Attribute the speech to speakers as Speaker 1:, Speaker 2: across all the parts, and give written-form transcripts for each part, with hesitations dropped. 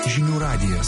Speaker 1: Žinių radijas.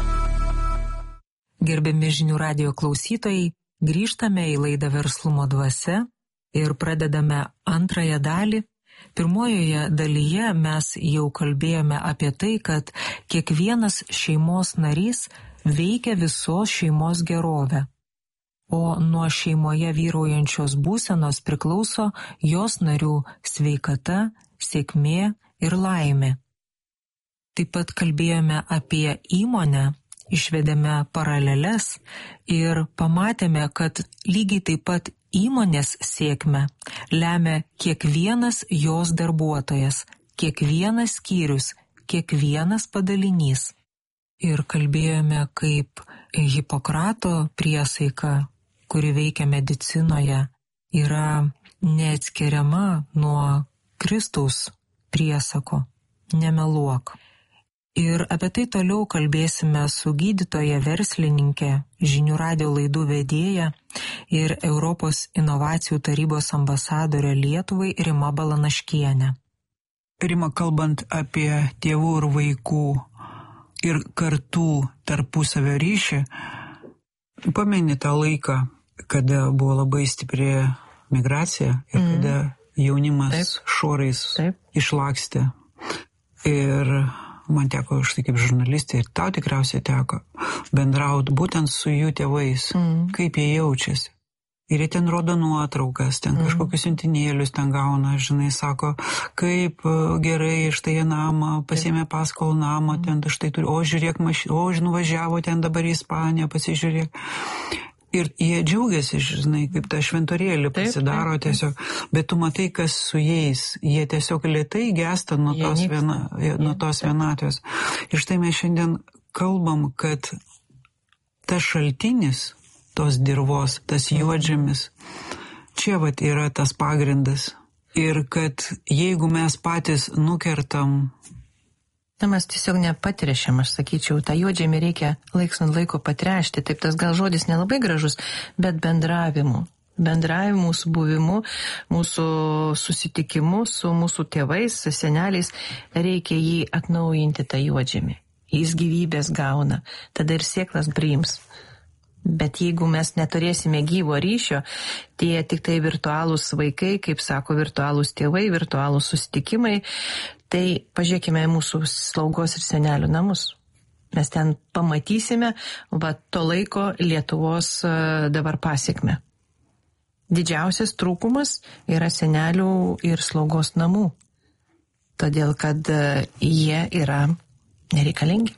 Speaker 2: Gerbiami Žinių radijo klausytojai, grįžtame į laidą Verslumo dvasia ir pradedame antrąją dalį. Pirmojoje dalyje mes jau kalbėjome apie tai, kad kiekvienas šeimos narys veikia visos šeimos gerovę, o nuo šeimoje vyraujančios būsenos priklauso jos narių sveikata, sėkmė ir laimė. Taip pat kalbėjome apie įmonę, išvedėme paraleles ir pamatėme, kad lygiai taip pat įmonės sėkmę lemia kiekvienas jos darbuotojas, kiekvienas skyrius, kiekvienas padalinys. Ir kalbėjome, kaip Hipokrato priesaika, kuri veikia medicinoje, yra neatskiriama nuo Kristaus priesako nemeluok. Ir apie tai toliau kalbėsime su gydytoja verslininkė, Žinių radijo laidų vedėja ir Europos inovacijų tarybos ambasadorė Lietuvai Rima Balanaškienė.
Speaker 3: Rima, kalbant apie tėvų ir vaikų ir kartų tarpusavio ryšį, pameni tą laiką, kada buvo labai stipri migracija ir kada jaunimas šorais išlakstė. Ir man teko, štai kaip žurnalistė, ir tau tikriausiai teko bendrauti būtent su jų tėvais, kaip jie jaučiasi. Ir jie ten rodo nuotraukas, ten kažkokius siuntinėlius ten gauna, žinai, sako, kaip gerai, štai jie namą, pasiėmė paskolą namą, ten štai turi, o žiūrėk, nuvažiavo ten dabar į Ispaniją, pasižiūrėk. Ir jie džiaugiasi, žinai, kaip tą šventorėlį pasidaro tiesiog, bet tu matai, kas su jais, jie tiesiog lėtai gesta nuo tos vienatvės. Ir štai mes šiandien kalbam, kad tas šaltinis, tos dirvos, tas juodžemis, čia vat yra tas pagrindas. Ir kad jeigu mes patys nukertam,
Speaker 4: mes tiesiog nepatrešėm, aš sakyčiau, tą juodžemį reikia laiks nuo laiko patrešti, taip tas gal žodis nelabai gražus, bet bendravimu, su buvimu, mūsų susitikimu su mūsų tėvais, su seneliais, reikia jį atnaujinti tą juodžemį. Jis gyvybės gauna, tada ir sėklas priims. Bet jeigu mes neturėsime gyvo ryšio, tie tik tai virtualūs vaikai, kaip sako virtualūs tėvai, virtualūs susitikimai, tai pažiūrėkime į mūsų slaugos ir senelių namus. Mes ten pamatysime to laiko Lietuvos dabar pasiekmę. Didžiausias trūkumas yra senelių ir slaugos namų, todėl kad jie yra nereikalingi.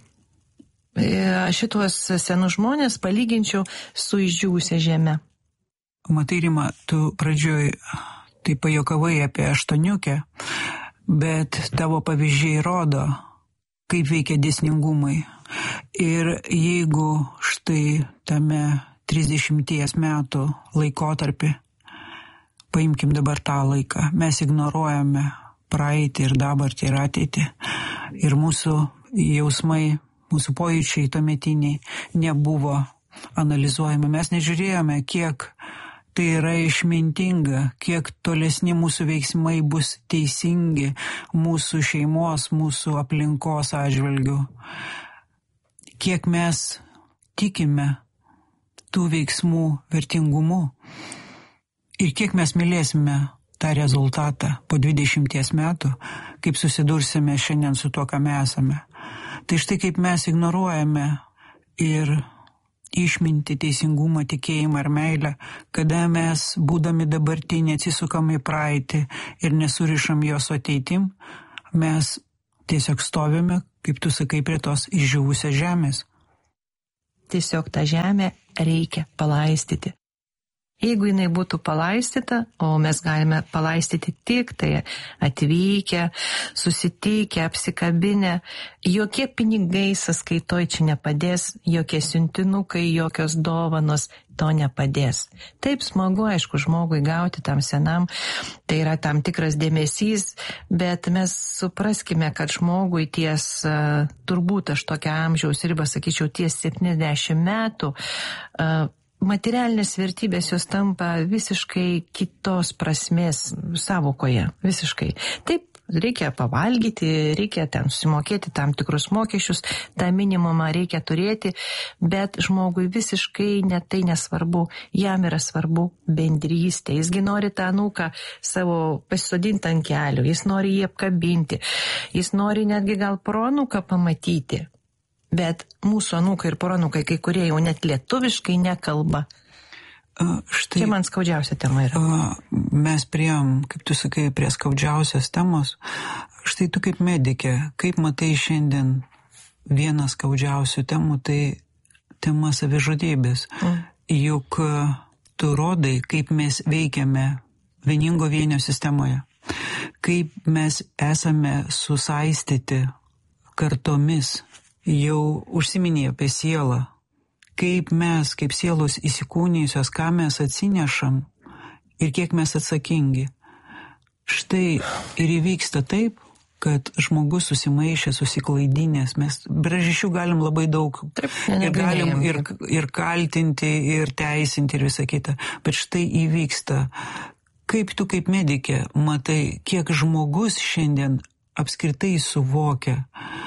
Speaker 4: Šituos senus žmonės palyginčiau su išdžiūvusia žeme.
Speaker 3: Matai, Rima, tu pradžioj tai pajokavai apie aštuoniukę, bet tavo pavyzdžiai rodo, kaip veikia dėsningumai. Ir jeigu štai tame 30 metų laikotarpį, paimkim dabar tą laiką, mes ignoruojame praeitį ir dabartį ir ateitį. Ir mūsų jausmai, mūsų pojūčiai tuometiniai nebuvo analizuojami. Mes nežiūrėjome, kiek tai yra išmintinga, kiek tolesni mūsų veiksmai bus teisingi mūsų šeimos, mūsų aplinkos atžvilgių. Kiek mes tikime tų veiksmų vertingumu ir kiek mes mylėsime tą rezultatą po 20 metų, kaip susidursime šiandien su tuo, ką mes esame. Tai štai kaip mes ignoruojame ir išmintį, teisingumą, tikėjimą ar meilę, kada mes, būdami dabartinį, atsisukam į praeitį ir nesurišam jos su ateitim, mes tiesiog stovime, kaip tu sakai, prie tos išdžiūvusios žemės.
Speaker 4: Tiesiog tą žemę reikia palaistyti. Jeigu jinai būtų palaistyta, o mes galime palaistyti tik tai atvykę, susitikę, apsikabinę, jokie pinigai sąskaitoj čia nepadės, jokie siuntinukai, jokios dovanos to nepadės. Taip smagu, aišku, žmogui gauti tam senam, tai yra tam tikras dėmesys, bet mes supraskime, kad žmogui ties, turbūt aš tokią amžiaus ribą sakyčiau, ties 70 metų, materialinės vertybės jos tampa visiškai kitos prasmės savokoje, visiškai. Taip, reikia pavalgyti, reikia ten susimokėti tam tikrus mokesčius, tą minimumą reikia turėti, bet žmogui visiškai tai nesvarbu, jam yra svarbu bendrystė, jisgi nori tą anūką savo pasisodinti ant kelių, jis nori jį apkabinti, jis nori netgi gal proanūką pamatyti, bet mūsų anūkai ir proanūkai, kai kurie jau net lietuviškai nekalba. Štai, čia man skaudžiausia tema yra.
Speaker 3: Mes priėjom, kaip tu sakai, prie skaudžiausios temos. Štai tu kaip medikė, kaip matai šiandien vienas skaudžiausių temų, tai tema savižudybės. Juk tu rodai, kaip mes veikiame vieningo vienio sistemoje, kaip mes esame susaistyti kartomis, jau užsiminė apie sielą. Kaip mes, kaip sielos įsikūnijusios, ką mes atsinešam ir kiek mes atsakingi. Štai ir įvyksta taip, kad žmogus susimaišė, susiklaidinės. Mes priežasčių galim labai daug.
Speaker 4: Taip,
Speaker 3: ir galim ir kaltinti, ir teisinti, ir visą kitą. Bet štai įvyksta. Kaip tu kaip medikė matai, kiek žmogus šiandien apskritai suvokia,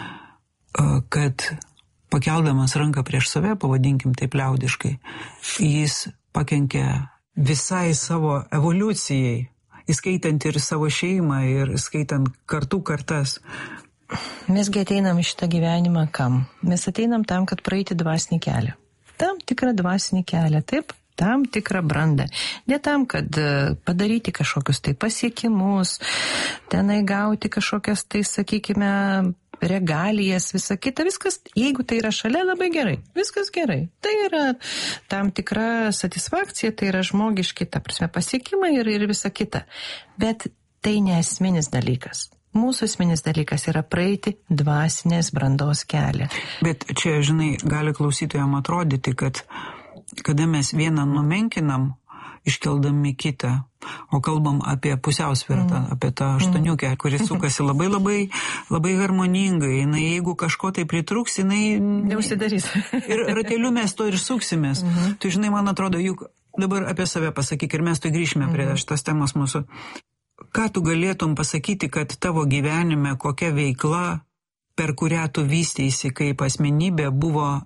Speaker 3: kad pakeldamas ranką prieš save, pavadinkim taip liaudiškai, jis pakenkia visai savo evoliucijai, įskaitant ir savo šeimą, ir skaitant kartų kartas.
Speaker 4: Mesgi ateinam į šitą gyvenimą kam? Mes ateinam tam, kad praeiti dvasinį kelią. Tam tikrą dvasinį kelią, taip? Tam tikrą brandą. Ne tam, kad padaryti kažkokius tai pasiekimus, tenai gauti kažkokias tai, sakykime, regalijas, visa kita, viskas, jeigu tai yra šalia, labai gerai, viskas gerai. Tai yra tam tikra satisfakcija, tai yra žmogiški, ta prasme, pasiekimai ir visa kita. Bet tai ne esminis dalykas. Mūsų esminis dalykas yra praeiti dvasinės brandos kelią. Bet
Speaker 3: čia, žinai, gali klausytojam atrodyti, kad kada mes vieną numenkinam, iškeldami kitą, o kalbam apie pusiausvyrą, apie tą aštuoniukę, kuris sukasi labai, labai, labai harmoningai. Jinai, jeigu kažko tai pritruks, jinai
Speaker 4: neužsidarys.
Speaker 3: Ir rateliu mes to ir suksimės. Tai žinai, man atrodo, juk dabar apie save pasakyk ir mes tai grįžime prie šitas temos mūsų. Ką tu galėtum pasakyti, kad tavo gyvenime kokia veikla, per kurią tu vystėsi kaip asmenybė, buvo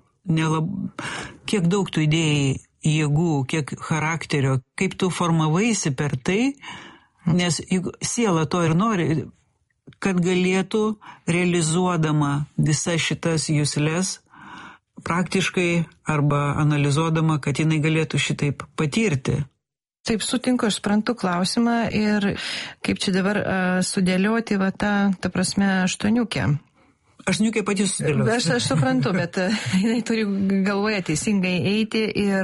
Speaker 3: kiek daug tu įdėjai jėgų, kiek charakterio, kaip tu formavaisi per tai, nes juk siela to ir nori, kad galėtų, realizuodama visas šitas juslės, praktiškai arba analizuodama, kad jinai galėtų šitaip patirti.
Speaker 4: Taip, sutinku, aš suprantu klausimą ir kaip čia dabar sudėlioti va ta prasme aštuoniukę.
Speaker 3: Aštuoniukę pati sudėliosiu.
Speaker 4: Aš suprantu, bet jinai turi galvoje teisingai eiti ir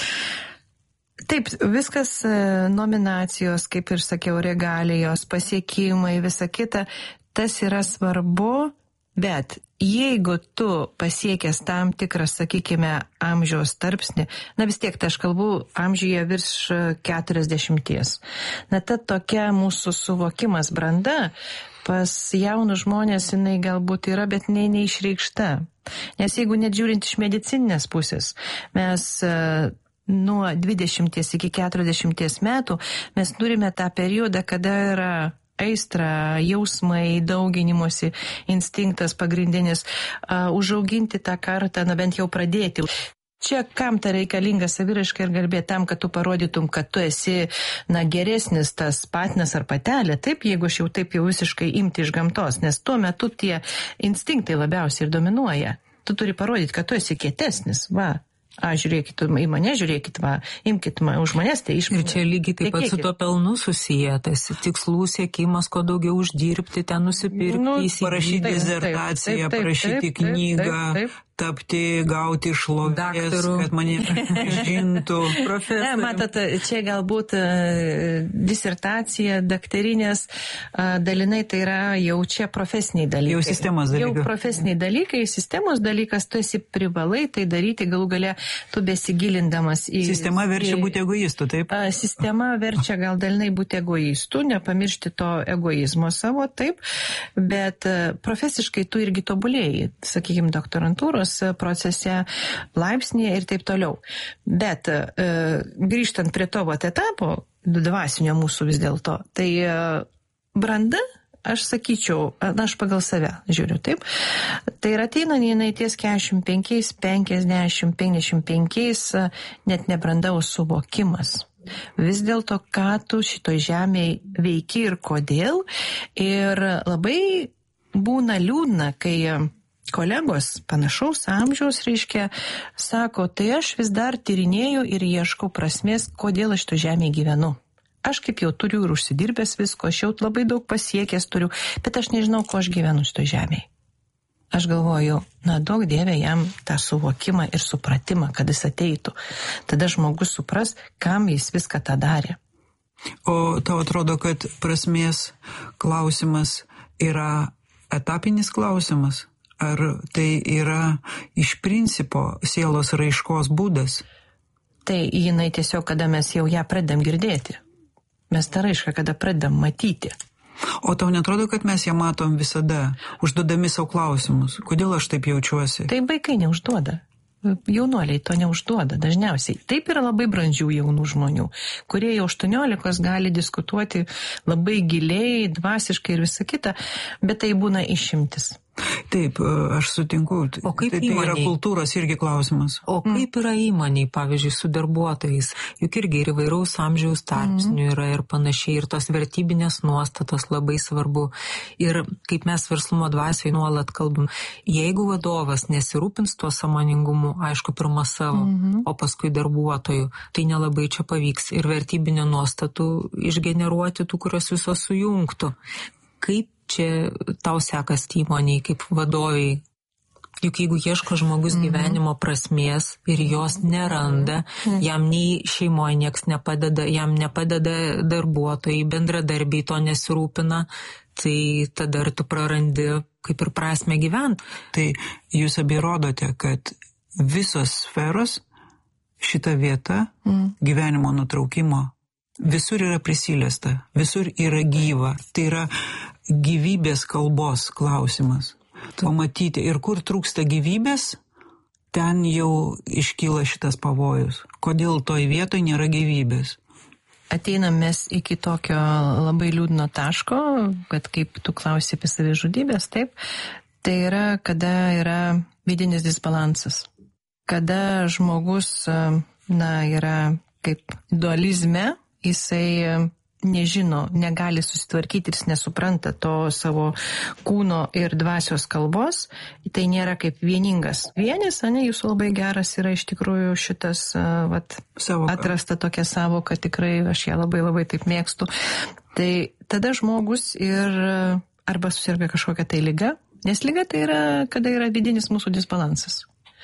Speaker 4: taip, viskas nominacijos, kaip ir sakiau, regalijos, pasiekimai, visa kita, tas yra svarbu, bet jeigu tu pasiekęs tam tikrą, sakykime, amžiaus tarpsnį, na vis tiek, tai aš kalbu amžiuje virš 40. Na, ta tokia mūsų suvokimas branda, pas jaunus žmonės jinai galbūt yra, bet neišreikšta. Nes jeigu net žiūrint iš medicininės pusės, mes nuo 20 iki 40 metų mes turime tą periodą, kada yra aistra, jausmai, dauginimosi, instinktas pagrindinis, užauginti tą kartą, na bent jau pradėti. Čia kam ta reikalinga saviraiška ir garbė tam, kad tu parodytum, kad tu esi, na, geresnis tas patinas ar patelė, taip, jeigu aš jau taip jau visiškai imti iš gamtos, nes tuo metu tie instinktai labiausiai ir dominuoja. Tu turi parodyti, kad tu esi kietesnis, va. Žiūrėkit į mane, žiūrėkit, va, imkit už manęs, tai iš manęs.
Speaker 2: Ir čia lygiai taip pat su tuo pelnu susijęs, tikslų siekimas, kuo daugiau uždirbti, ten nusipirkti,
Speaker 3: parašyti dizertaciją, parašyti knygą, tapti, gauti šlovės, kad mane žintų profesorių.
Speaker 4: Matot, čia galbūt disertacija, daktarinės dalinai, tai yra jau čia profesiniai dalykai.
Speaker 3: Jau sistemos dalykai.
Speaker 4: Jau profesiniai dalykai, sistemos dalykas, tu esi privalai tai daryti, galų gale tu besigilindamas į...
Speaker 3: Sistema verčia būti egoistu, taip?
Speaker 4: Sistema verčia gal dalinai būti egoistu, nepamiršti to egoizmo savo, taip, bet profesiškai tu irgi tobulėjai, sakykime, doktorantūros procese, laipsnėje ir taip toliau. Bet grįžtant prie to etapo, dvasinio mūsų vis dėlto, tai branda aš sakyčiau, aš pagal save žiūriu, taip. Tai ir ateina jinai ties 45, 50, 55, net nebrandaus suvokimas. Vis dėlto, ką tu šitoj žemėje veiki ir kodėl. Ir labai būna liūdna, kai kolegos panašaus amžiaus, reiškia, sako, tai aš vis dar tyrinėju ir ieškau prasmės, kodėl aš šitoj žemėje gyvenu. Aš kaip jau turiu ir užsidirbęs visko, aš jau labai daug pasiekęs turiu, bet aš nežinau, ko aš gyvenu šitoj žemėje. Aš galvoju, duok Dieve jam tą suvokimą ir supratimą, kad jis ateitų. Tada žmogus supras, kam jis viską tą darė.
Speaker 3: O tau atrodo, kad prasmės klausimas yra etapinis klausimas? Ar tai yra iš principo sielos raiškos būdas?
Speaker 4: Tai jinai tiesiog, kada mes jau ją pradedam girdėti. Mes tą raišką, kada pradedam matyti.
Speaker 3: O tau netrodo, kad mes ją matom visada, užduodami savo klausimus? Kodėl aš taip jaučiuosi?
Speaker 4: Tai vaikai neužduoda. Jaunuoliai to neužduoda dažniausiai. Taip yra labai brandžių jaunų žmonių, kurie jau 18 gali diskutuoti labai giliai, dvasiškai ir visa kita, bet tai būna išimtis.
Speaker 3: Taip, aš sutinku.
Speaker 2: O kaip
Speaker 3: tai yra kultūros irgi klausimas.
Speaker 2: O kaip yra įmoniai, pavyzdžiui, su darbuotojais? Juk irgi ir įvairaus amžiaus tarpsnių yra ir panašiai, ir tos vertybinės nuostatos labai svarbu. Ir kaip mes verslumo dvasioje nuolat kalbam, jeigu vadovas nesirūpins tuo sąmoningumu, aišku, pirma savo, o paskui darbuotojų, tai nelabai čia pavyks ir vertybinio nuostatų išgeneruoti tų, kurios visos sujungtų. Kaip čia tau sekas įmoniai kaip vadoviai? Juk jeigu ieško žmogus gyvenimo prasmės ir jos neranda, jam nei šeimoje nieks nepadeda, jam nepadeda darbuotojai, bendradarbiai to nesirūpina, tai tada ir tu prarandi kaip ir prasmę gyventi.
Speaker 3: Tai jūs abi rodote, kad visos sferos šita vieta gyvenimo nutraukimo visur yra prisiliesta, visur yra gyva. Tai yra gyvybės kalbos klausimas. Pamatyti, ir kur trūksta gyvybės, ten jau iškyla šitas pavojus. Kodėl toj vietoj nėra gyvybės?
Speaker 4: Ateinam mes iki tokio labai liūdno taško, kad kaip tu klausi apie savižudybės, taip, tai yra, kada yra vidinis disbalansas. Kada žmogus, yra kaip dualizme, jisai nežino, negali susitvarkyti ir jis nesupranta to savo kūno ir dvasios kalbos, tai nėra kaip vieningas vienis, jūsų labai geras yra iš tikrųjų šitas atrasta tokia savoka, tikrai aš ją labai labai taip mėgstu. Tai tada žmogus ir arba susirga kažkokia tai liga, nes liga tai yra, kada yra vidinis mūsų disbalansas.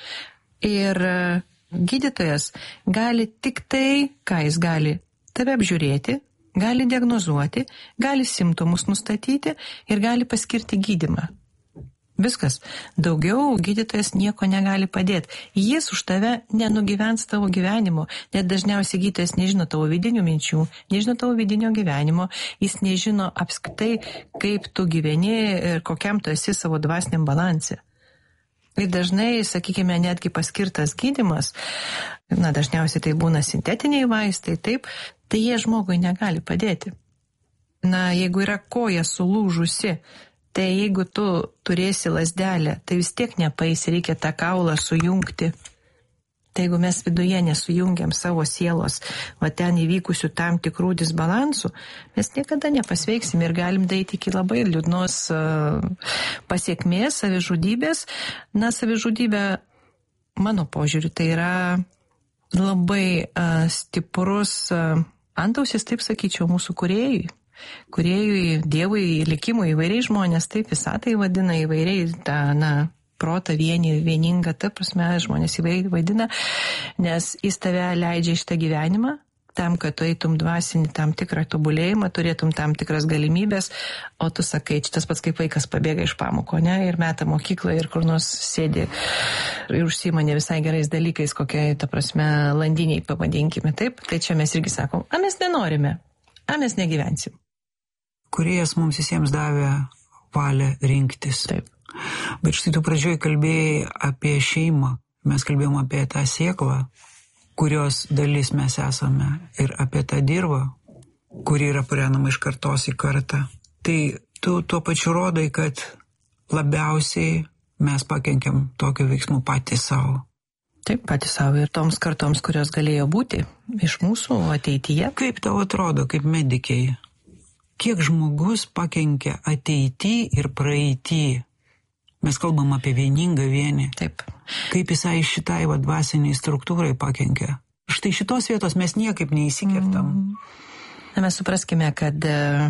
Speaker 4: Ir gydytojas gali tik tai, ką jis gali tave apžiūrėti, gali diagnozuoti, gali simptomus nustatyti ir gali paskirti gydymą. Viskas. Daugiau gydytojas nieko negali padėti. Jis už tave nenugyvens tavo gyvenimo, net dažniausiai gydytojas nežino tavo vidinių minčių, nežino tavo vidinio gyvenimo, jis nežino apskritai, kaip tu gyveni ir kokiam tu esi savo dvasiniam balanse. Ir dažnai, sakykime, netgi paskirtas gydymas, dažniausiai tai būna sintetiniai vaistai, taip, tai jie žmogui negali padėti. Jeigu yra koja sulūžusi, tai jeigu tu turėsi lazdelę, tai vis tiek nepaeis, reikia tą kaulą sujungti. Tai jeigu mes viduje nesujungiam savo sielos, ten įvykusių tam tikrų disbalansų, mes niekada nepasveiksim ir galim daryti iki labai liūdnos pasiekmės, savižudybės. Savižudybė, mano požiūriu, tai yra labai stiprus antausis, taip sakyčiau, mūsų kūrėjui. Kūrėjui, Dievui, likimui, įvairiai žmonės, taip visatai vadina, įvairiai protą vieningą, ta prasme, žmonės įvairiai vadina, nes jis tave leidžia iš tą gyvenimą, tam, kad tu eitum dvasinį tam tikrą tobulėjimą, turėtum tam tikras galimybės, o tu sakai, tas pats kaip vaikas pabėga iš pamoko, ir meta mokyklą ir kur nors sėdi ir užsiima ne visai gerais dalykais, kokie, ta prasme, landiniai, pavadinkime, taip, tai čia mes irgi sakom, mes nenorime, mes negyvensim.
Speaker 3: Kūrėjas mums visiems davė valią rinktis.
Speaker 4: Taip.
Speaker 3: Bet štai tu pradžioj kalbėjai apie šeimą, mes kalbėjom apie tą sėklą, kurios dalis mes esame, ir apie tą dirvą, kuri yra purenama iš kartos į kartą. Tai tu tuo pačiu rodai, kad labiausiai mes pakenkiam tokiu veiksmu patys savo.
Speaker 4: Taip, patys savo ir toms kartoms, kurios galėjo būti iš mūsų ateityje.
Speaker 3: Kaip tau atrodo, kaip medikei, kiek žmogus pakenkia ateity ir praeity? Mes kalbam apie vieningą vienį.
Speaker 4: Taip.
Speaker 3: Kaip jisai šitai dvasiniai struktūrai pakenkia. Štai šitos vietos mes niekaip neįsikertam.
Speaker 4: Na, mes supraskime, kad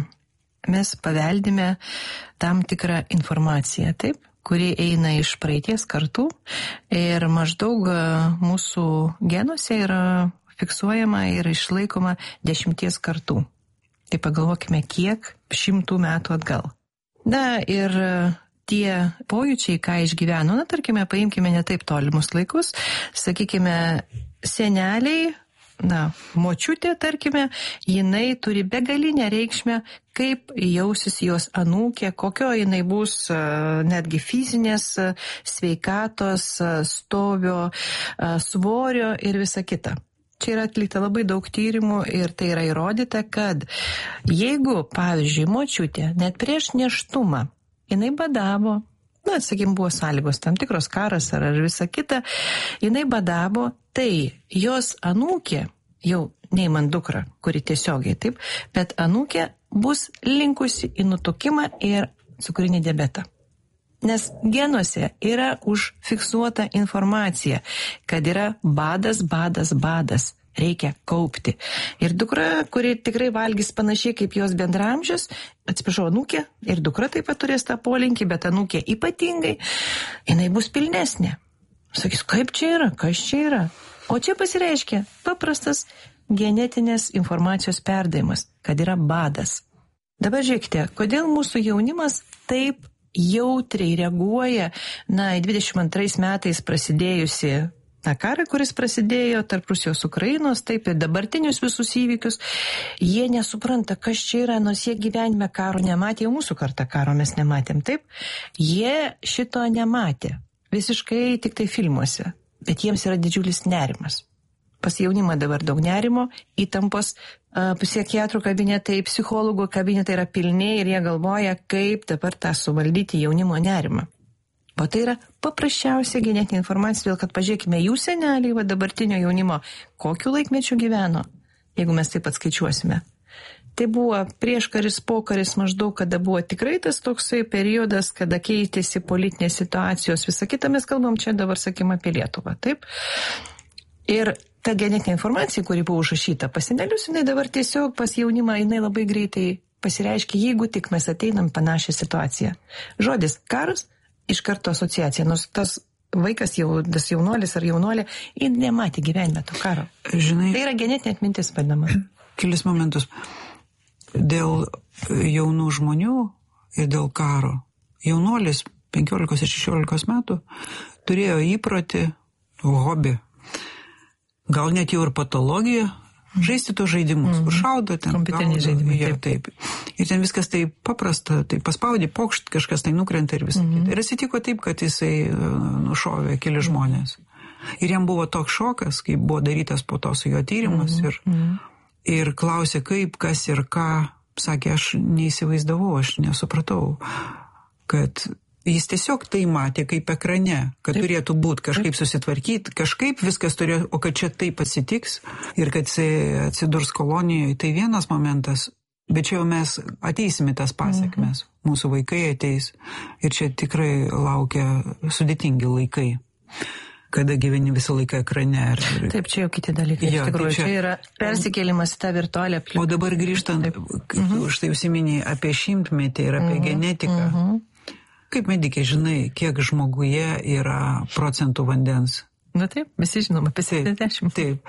Speaker 4: mes paveldime tam tikrą informaciją, taip, kuri eina iš praeities kartų ir maždaug mūsų genuose yra fiksuojama ir išlaikoma 10 kartų. Tai pagalvokime, kiek 100 metų atgal. Na ir tie pojūčiai, ką išgyveno, na tarkime, paimkime ne taip tolimus laikus, sakykime, seneliai, na, močiutė, tarkime, jinai turi begalinę reikšmę, kaip jausis jos anūkė, kokio jinai bus netgi fizinės sveikatos, stovio, svorio ir visa kita. Čia yra atlikta labai daug tyrimų ir tai yra įrodyta, kad jeigu, pavyzdžiui, močiutė net prieš nėštumą, jinai badavo, na, sakykim, buvo sąlygos, tam tikros karas ar visa kita, jinai badavo, tai jos anūkė, jau neimant dukrą, kuri tiesiogiai taip, bet anūkė bus linkusi į nutukimą ir cukrinį diabetą. Nes genuose yra užfiksuota informacija, kad yra badas, badas, badas. Reikia kaupti. Ir dukra, kuri tikrai valgys panašiai kaip jos bendramžis, atsiprašau, anūkė, ir dukra taip pat turės tą polinkį, bet anūkė ypatingai, jinai bus pilnesnė. Sakys, kaip čia yra, kas čia yra? O čia pasireiškia paprastas genetinės informacijos perdavimas, kad yra badas. Dabar žiūrėkite, kodėl mūsų jaunimas taip jautriai reaguoja, na, į 22 metais prasidėjusi karą, kuris prasidėjo tarp Rusijos Ukrainos, taip ir dabartinius visus įvykius, jie nesupranta, kas čia yra, nors jie gyvenime karo nematė, jau mūsų kartą karo mes nematėm, taip, jie šito nematė, visiškai tik tai filmuose, bet jiems yra didžiulis nerimas. Pas jaunimą dabar daug nerimo, įtampos, psichiatrų kabinetai, psichologų kabinetai yra pilni ir jie galvoja, kaip dabar tą suvaldyti jaunimo nerimą. O tai yra paprasčiausia genetinė informacija, dėl kad pažiūrėkime jų seneliai, dabartinio jaunimo, kokiu laikmečiu gyveno, jeigu mes taip atskaičiuosime. Tai buvo prieškaris, pokaris maždaug, kada buvo tikrai tas toksai periodas, kada keitėsi politinės situacijos, visą kitą mes kalbam čia dabar, sakykim, apie Lietuvą, taip? Ir ta genetinė informacija, kuri buvo užrašyta pas senelius, jinai dabar tiesiog pas jaunimą, jinai labai greitai pasireiškia, jeigu tik mes ateinam panašią situaciją. Žodis karas, iš karto asociacija, nors tas vaikas, tas jaunuolis ar jaunolė, jis nematė gyvenime to karo.
Speaker 3: Žinai,
Speaker 4: tai yra genetinė atmintis vadinama.
Speaker 3: Kelis momentus. Dėl jaunų žmonių ir dėl karo. Jaunuolis 15 ir 16 metų turėjo įprotį, hobį, gal net jau ir patologiją, žaisti tos žaidimus, kur šaudo ten.
Speaker 4: Kompiuteriniai žaidimai.
Speaker 3: Taip. Ir ten viskas taip paprasta, tai paspaudė, pokšt, kažkas tai nukrenta ir visą kitą. Ir atsitiko taip, kad jisai nušovė keli žmonės. Ir jam buvo toks šokas, kai buvo darytas po to su jo tyrimas ir klausė, kaip, kas ir ką. Sakė, aš neįsivaizdavau, aš nesupratau, kad jis tiesiog tai matė kaip ekrane, kad taip turėtų būti kažkaip susitvarkyti, kažkaip viskas turėjo, o kad čia taip atsitiks ir kad jisai atsidurs kolonijoje, tai vienas momentas, bet čia jau mes ateisime tas pasiekmes, mūsų vaikai ateis ir čia tikrai laukia sudėtingi laikai, kada gyveni visą laiką ekrane.
Speaker 4: Taip, čia jau kiti dalykai, iš tikrųjų, čia yra persikėlimas į tą virtualią aplinką.
Speaker 3: O dabar grįžtant, štai užsiminėjai apie šimtmetį ir apie genetiką. Kaip medikė žinai, kiek žmoguje yra procentų vandens?
Speaker 4: Na taip, visi žinom, apie 70.
Speaker 3: Taip.